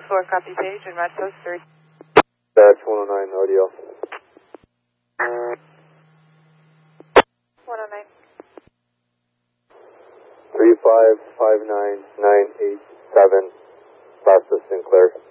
4, copy page, and red post 3. Dash 109, RDL. 109. 3559987, Plaza Sinclair.